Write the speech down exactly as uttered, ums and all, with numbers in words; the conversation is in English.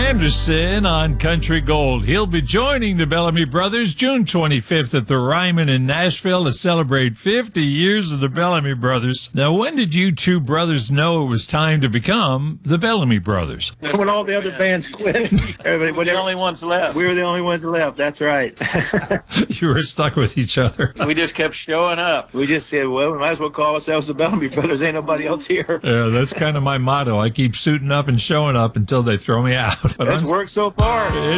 Anderson on Country Gold. He'll be joining the Bellamy Brothers June twenty-fifth at the Ryman in Nashville to celebrate fifty years of the Bellamy Brothers. Now, when did you two brothers know it was time to become the Bellamy Brothers? When all the other bands quit. Everybody, We're the only ones left. we were the only ones left. That's right. You were stuck with each other. We just kept showing up. We just said, well, we might as well call ourselves the Bellamy Brothers. Ain't nobody else here. Yeah, that's kind of my motto. I keep suiting up and showing up until they throw me out. But It's I'm worked so far.